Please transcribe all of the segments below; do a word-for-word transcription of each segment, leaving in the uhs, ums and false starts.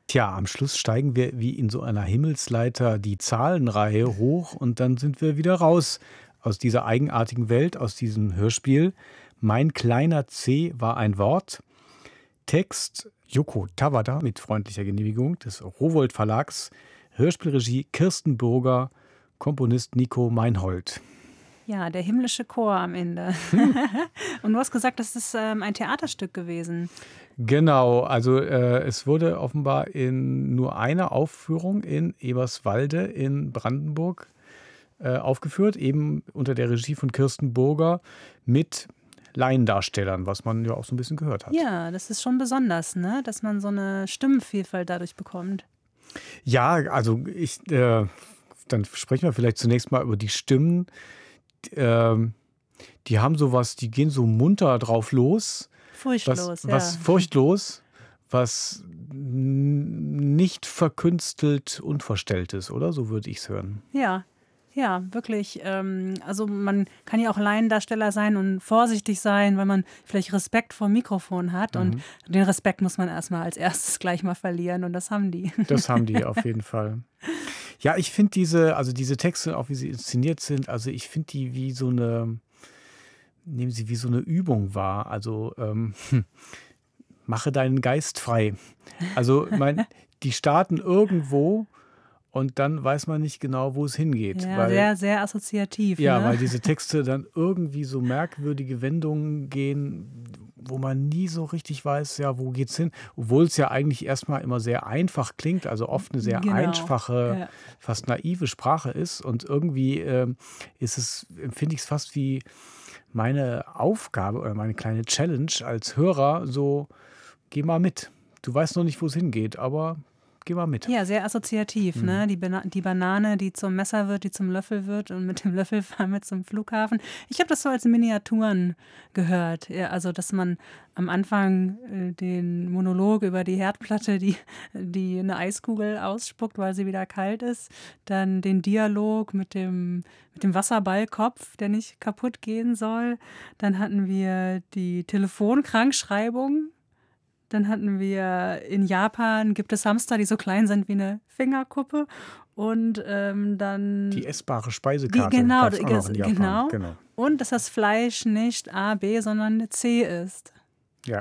Tja, am Schluss steigen wir wie in so einer Himmelsleiter die Zahlenreihe hoch und dann sind wir wieder raus aus dieser eigenartigen Welt, aus diesem Hörspiel. Mein kleiner C war ein Wort. Text Yoko Tawada mit freundlicher Genehmigung des Rowohlt Verlags. Hörspielregie Kirsten Burger, Komponist Nico Meinhold. Ja, der himmlische Chor am Ende. Und du hast gesagt, das ist ähm, ein Theaterstück gewesen. Genau, also äh, es wurde offenbar in nur einer Aufführung in Eberswalde in Brandenburg äh, aufgeführt, eben unter der Regie von Kirsten Burger mit Laiendarstellern, was man ja auch so ein bisschen gehört hat. Ja, das ist schon besonders, ne? Dass man so eine Stimmenvielfalt dadurch bekommt. Ja, also ich, äh, dann sprechen wir vielleicht zunächst mal über die Stimmen. Ähm, die haben sowas, die gehen so munter drauf los. Furchtlos, was, ja. was furchtlos, was n- nicht verkünstelt, unverstellt ist, oder? So würde ich es hören. Ja, ja, wirklich. Ähm, also man kann ja auch Laiendarsteller sein und vorsichtig sein, weil man vielleicht Respekt vor dem Mikrofon hat. Und den Respekt muss man erstmal als erstes gleich mal verlieren. Und das haben die. Das haben die auf jeden Fall. Ja, ich finde diese, also diese Texte, auch wie sie inszeniert sind, also ich finde die wie so eine, nehmen sie wie so eine Übung wahr. Also ähm, mache deinen Geist frei. Also mein, die starten irgendwo und dann weiß man nicht genau, wo es hingeht. Ja, weil, sehr, sehr assoziativ. ja, ne? weil diese Texte dann irgendwie so merkwürdige Wendungen gehen, wo man nie so richtig weiß, ja, wo geht's hin? Obwohl es ja eigentlich erstmal immer sehr einfach klingt, also oft eine sehr Genau, einfache, ja. fast naive Sprache ist. Und irgendwie ähm, ist es, empfinde ich es fast wie meine Aufgabe oder meine kleine Challenge als Hörer, so, geh mal mit. Du weißt noch nicht, wo es hingeht, aber geh mal mit. Ja, sehr assoziativ, Mhm. ne? Die, Bana die Banane, die zum Messer wird, die zum Löffel wird und mit dem Löffel fahren wir zum Flughafen. Ich habe das so als Miniaturen gehört. Ja, also, dass man am Anfang äh, den Monolog über die Herdplatte, die, die eine Eiskugel ausspuckt, weil sie wieder kalt ist. Dann den Dialog mit dem, mit dem Wasserballkopf, der nicht kaputt gehen soll. Dann hatten wir die Telefonkrankschreibung. Dann hatten wir in Japan gibt es Hamster, die so klein sind wie eine Fingerkuppe. Und ähm, dann. Die essbare die, Speisekarte genau, gab es auch noch in Japan. genau. Genau. Und dass das Fleisch nicht A, B, sondern C ist. Ja.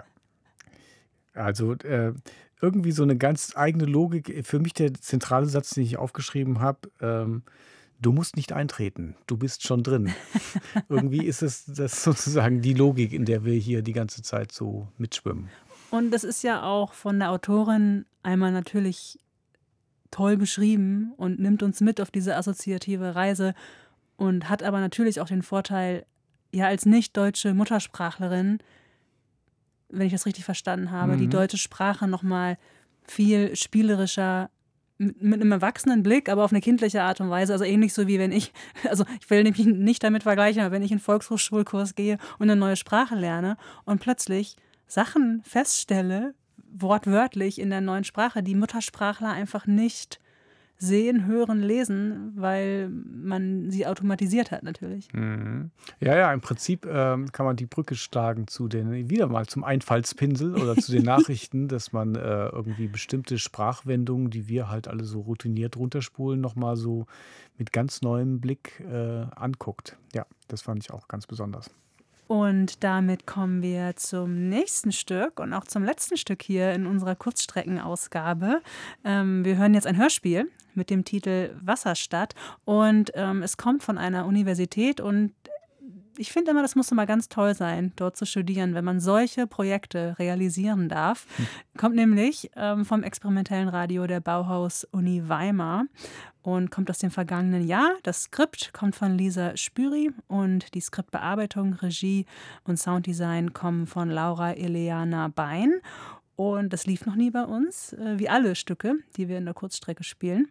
Also äh, irgendwie so eine ganz eigene Logik. Für mich der zentrale Satz, den ich aufgeschrieben habe, ähm, du musst nicht eintreten, du bist schon drin. Irgendwie ist es das sozusagen die Logik, in der wir hier die ganze Zeit so mitschwimmen. Und das ist ja auch von der Autorin einmal natürlich toll beschrieben und nimmt uns mit auf diese assoziative Reise und hat aber natürlich auch den Vorteil, ja, als nicht-deutsche Muttersprachlerin, wenn ich das richtig verstanden habe, Mhm. die deutsche Sprache nochmal viel spielerischer, mit, mit einem erwachsenen Blick, aber auf eine kindliche Art und Weise. Also ähnlich so wie wenn ich, also ich will nämlich nicht damit vergleichen, aber wenn ich in einen Volkshochschulkurs gehe und eine neue Sprache lerne und plötzlich Sachen feststelle, wortwörtlich in der neuen Sprache, die Muttersprachler einfach nicht sehen, hören, lesen, weil man sie automatisiert hat natürlich. Mhm. Ja, ja, im Prinzip ähm, kann man die Brücke schlagen zu den, wieder mal zum Einfallspinsel oder zu den Nachrichten, dass man äh, irgendwie bestimmte Sprachwendungen, die wir halt alle so routiniert runterspulen, nochmal so mit ganz neuem Blick äh, anguckt. Ja, das fand ich auch ganz besonders. Und damit kommen wir zum nächsten Stück und auch zum letzten Stück hier in unserer Kurzstreckenausgabe. Ähm, wir hören jetzt ein Hörspiel mit dem Titel Wasserstadt und ähm, es kommt von einer Universität und ich finde immer, das muss immer ganz toll sein, dort zu studieren, wenn man solche Projekte realisieren darf. Hm. Kommt nämlich ähm, vom experimentellen Radio der Bauhaus-Uni Weimar und kommt aus dem vergangenen Jahr. Das Skript kommt von Lisa Spüri und die Skriptbearbeitung, Regie und Sounddesign kommen von Laura Eleana Bein. Und das lief noch nie bei uns, äh, wie alle Stücke, die wir in der Kurzstrecke spielen.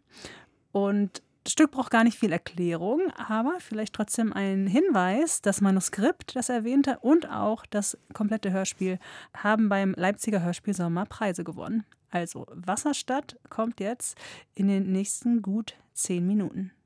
Und das Stück braucht gar nicht viel Erklärung, aber vielleicht trotzdem ein Hinweis: Das Manuskript, das erwähnte, und auch das komplette Hörspiel haben beim Leipziger Hörspielsommer Preise gewonnen. Also Wasserstadt kommt jetzt in den nächsten gut zehn Minuten.